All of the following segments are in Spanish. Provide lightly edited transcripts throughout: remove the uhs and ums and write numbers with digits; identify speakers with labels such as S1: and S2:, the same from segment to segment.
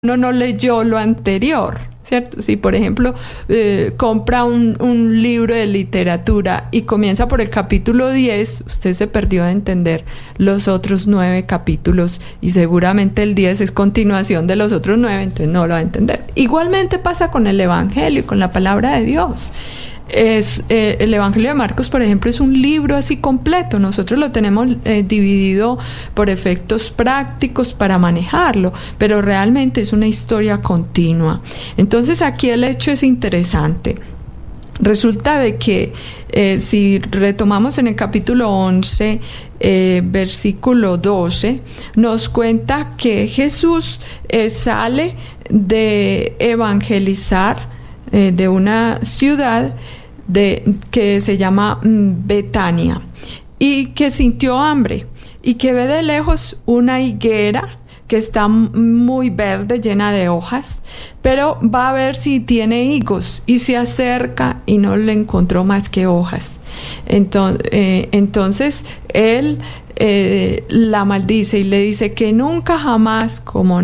S1: uno no leyó lo anterior, ¿cierto? Si, por ejemplo, compra un libro de literatura y comienza por el capítulo 10, usted se perdió de entender los otros 9 capítulos y seguramente el 10 es continuación de los otros 9, entonces no lo va a entender. Igualmente pasa con el Evangelio, con la palabra de Dios. El Evangelio de Marcos, por ejemplo, es un libro así completo. Nosotros lo tenemos dividido por efectos prácticos para manejarlo, pero realmente es una historia continua. Entonces aquí el hecho es interesante. Resulta de que si retomamos en el capítulo 11, versículo 12, nos cuenta que Jesús sale de evangelizar de una ciudad que se llama Betania, y que sintió hambre y que ve de lejos una higuera que está muy verde, llena de hojas, pero va a ver si tiene higos, y se acerca y no le encontró más que hojas. Entonces él la maldice y le dice que nunca jamás coma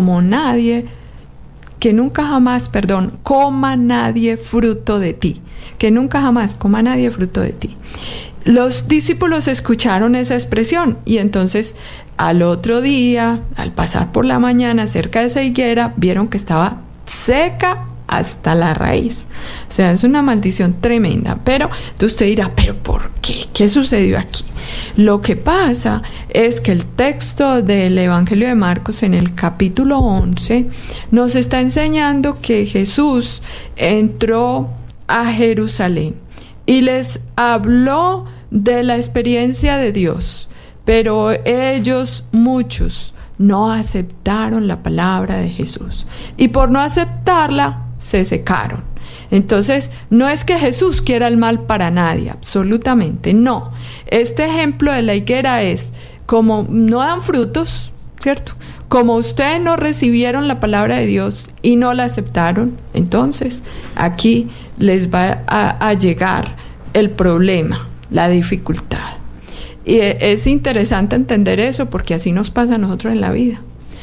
S1: nadie fruto de ti. Que nunca jamás coma nadie fruto de ti. Los discípulos escucharon esa expresión y entonces al otro día, al pasar por la mañana cerca de esa higuera, vieron que estaba seca hasta la raíz. O sea, es una maldición tremenda. Pero usted dirá, ¿pero por qué? ¿Qué sucedió aquí? Lo que pasa es que el texto del Evangelio de Marcos en el capítulo 11 nos está enseñando que Jesús entró a Jerusalén y les habló de la experiencia de Dios, pero ellos, muchos, no aceptaron la palabra de Jesús, y por no aceptarla se secaron. Entonces, no es que Jesús quiera el mal para nadie, absolutamente no. Este ejemplo de la higuera es como no dan frutos, ¿cierto? Como ustedes no recibieron la palabra de Dios y no la aceptaron, entonces aquí les va a llegar el problema, la dificultad. Y es interesante entender eso, porque así nos pasa a nosotros en la vida.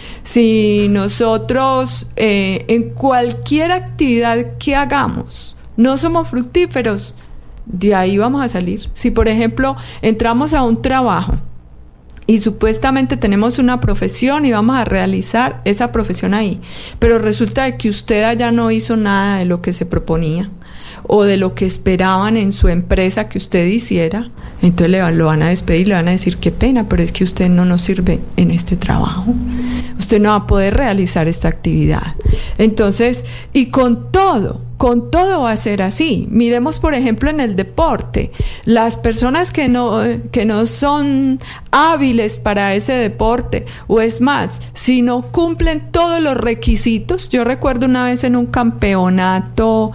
S1: Si nosotros en cualquier actividad que hagamos no somos fructíferos, de ahí vamos a salir. Si, por ejemplo, entramos a un trabajo y supuestamente tenemos una profesión y vamos a realizar esa profesión ahí, pero resulta que usted allá no hizo nada de lo que se proponía o de lo que esperaban en su empresa que usted hiciera, entonces lo van a despedir, le van a decir qué pena, pero es que usted no nos sirve en este trabajo, usted no va a poder realizar esta actividad. Entonces, y con todo va a ser así. Miremos, por ejemplo, en el deporte, las personas que no son hábiles para ese deporte, o es más, si no cumplen todos los requisitos. Yo recuerdo una vez en un campeonato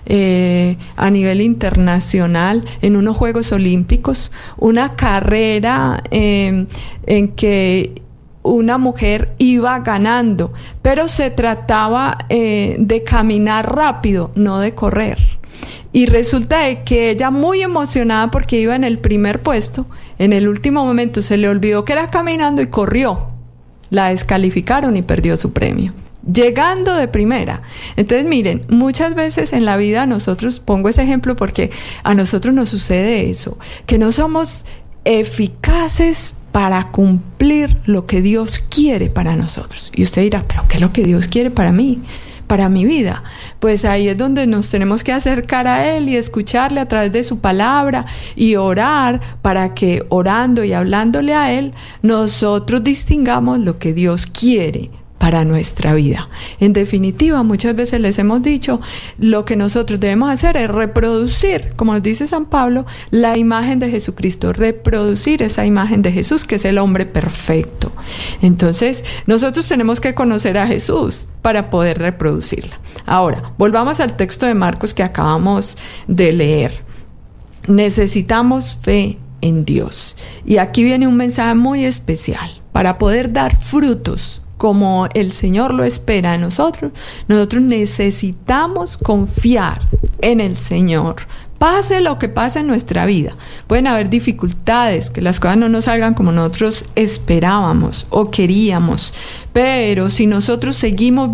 S1: a nivel internacional, en unos Juegos Olímpicos, una carrera en que una mujer iba ganando, pero se trataba de caminar rápido, no de correr. Y resulta de que ella, muy emocionada porque iba en el primer puesto, en el último momento se le olvidó que era caminando y corrió. La descalificaron y perdió su premio, llegando de primera. Entonces, miren, muchas veces en la vida nosotros, pongo ese ejemplo porque a nosotros nos sucede eso, que no somos eficaces para cumplir lo que Dios quiere para nosotros. Y usted dirá, ¿pero qué es lo que Dios quiere para mí, para mi vida? Pues ahí es donde nos tenemos que acercar a Él y escucharle a través de su palabra y orar para que, orando y hablándole a Él, nosotros distingamos lo que Dios quiere para nuestra vida. En definitiva, muchas veces les hemos dicho, lo que nosotros debemos hacer es reproducir, como nos dice San Pablo, la imagen de Jesucristo, reproducir esa imagen de Jesús, que es el hombre perfecto. Entonces, nosotros tenemos que conocer a Jesús para poder reproducirla. Ahora, volvamos al texto de Marcos que acabamos de leer. Necesitamos fe en Dios. Y aquí viene un mensaje muy especial. Para poder dar frutos como el Señor lo espera de nosotros necesitamos confiar en el Señor Pase lo que pase en nuestra vida. Pueden haber dificultades, que las cosas no nos salgan como nosotros esperábamos o queríamos, pero si nosotros seguimos